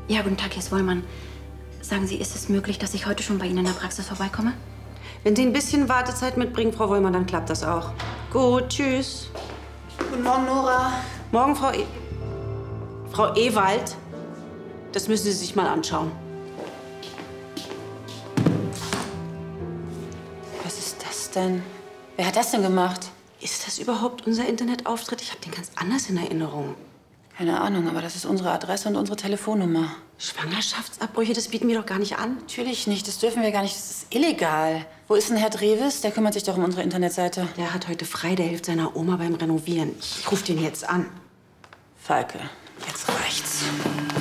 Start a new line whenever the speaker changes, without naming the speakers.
Ja, guten Tag, Herr Swollmann. Sagen Sie, ist es möglich, dass ich heute schon bei Ihnen in der Praxis vorbeikomme?
Wenn Sie ein bisschen Wartezeit mitbringen, Frau Wollmann, dann klappt das auch. Gut, tschüss.
Guten Morgen, Nora.
Morgen, Frau Ewald. Das müssen Sie sich mal anschauen.
Was ist das denn? Wer hat das denn gemacht?
Ist das überhaupt unser Internetauftritt? Ich habe den ganz anders in Erinnerung.
Keine Ahnung, aber das ist unsere Adresse und unsere Telefonnummer.
Schwangerschaftsabbrüche, das bieten wir doch gar nicht an.
Natürlich nicht, das dürfen wir gar nicht, das ist illegal. Wo ist denn Herr Dreves? Der kümmert sich doch um unsere Internetseite.
Der hat heute frei, der hilft seiner Oma beim Renovieren. Ich rufe den jetzt an.
Falke, jetzt reicht's.